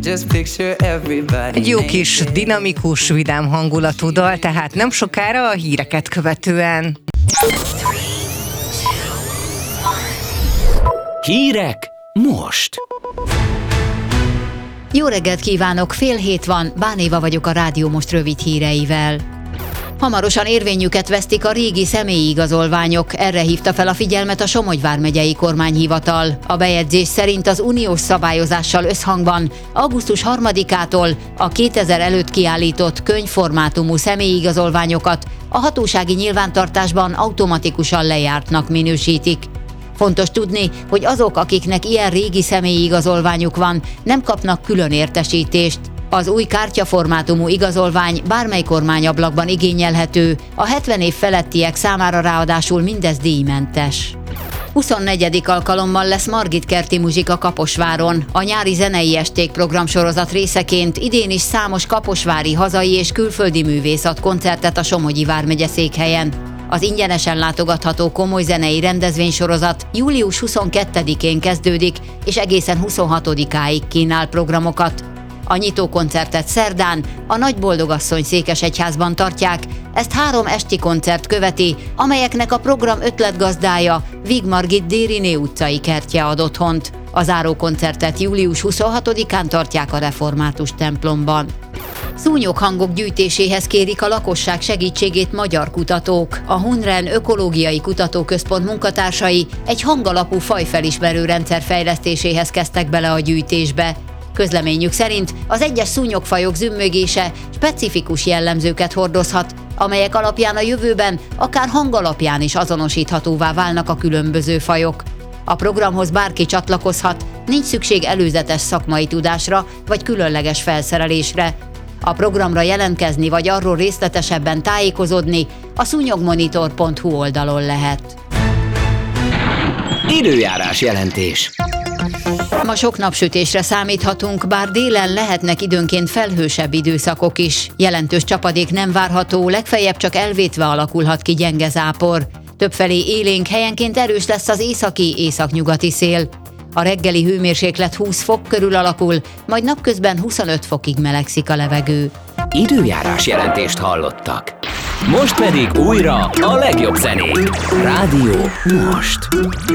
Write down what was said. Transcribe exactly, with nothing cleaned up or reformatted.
Just picture everybody. Egy jó kis dinamikus, vidám hangulatú dal, tehát nem sokára a híreket követően. Hírek most! Jó reggelt kívánok, fél hét van, Bánéva vagyok a Rádió Most rövid híreivel. Hamarosan érvényüket vesztik a régi személyi igazolványok, erre hívta fel a figyelmet a Somogy vármegyei kormányhivatal. A bejegyzés szerint az uniós szabályozással összhangban augusztus harmadikától a kétezer előtt kiállított könyvformátumú személyi igazolványokat a hatósági nyilvántartásban automatikusan lejártnak minősítik. Fontos tudni, hogy azok, akiknek ilyen régi személyi igazolványuk van, nem kapnak külön értesítést. Az új kártyaformátumú igazolvány bármely kormányablakban igényelhető, a hetven év felettiek számára ráadásul mindez díjmentes. huszonnegyedik alkalommal lesz Margitkerti muzsika Kaposváron. A nyári zenei esték programsorozat részeként idén is számos kaposvári hazai és külföldi művész ad koncertet a Somogyi vármegye székhelyen. Az ingyenesen látogatható komoly zenei rendezvénysorozat július huszonkettedikén kezdődik, és egészen huszonhatodikáig kínál programokat. A nyitókoncertet szerdán a Nagyboldogasszony székesegyházban tartják, ezt három esti koncert követi, amelyeknek a program ötletgazdája Vig Margit Dériné utcai kertje ad otthont. A zárókoncertet július huszonhatodikán tartják a református templomban. Szúnyoghangok gyűjtéséhez kérik a lakosság segítségét magyar kutatók. A Hunren Ökológiai Kutatóközpont munkatársai egy hangalapú fajfelismerő rendszer fejlesztéséhez kezdtek bele a gyűjtésbe. Közleményük szerint az egyes szúnyogfajok zümmögése specifikus jellemzőket hordozhat, amelyek alapján a jövőben akár hang alapján is azonosíthatóvá válnak a különböző fajok. A programhoz bárki csatlakozhat, nincs szükség előzetes szakmai tudásra vagy különleges felszerelésre. A programra jelentkezni vagy arról részletesebben tájékozódni a szúnyogmonitor pont hu oldalon lehet. Időjárás jelentés. Ma sok napsütésre számíthatunk, bár délen lehetnek időnként felhősebb időszakok is. Jelentős csapadék nem várható, legfeljebb csak elvétve alakulhat ki gyenge zápor. Többfelé élénk, helyenként erős lesz az északi-északnyugati szél. A reggeli hőmérséklet húsz fok körül alakul, majd napközben huszonöt fokig melegszik a levegő. Időjárás jelentést hallottak. Most pedig újra a legjobb zenék. Rádió Most.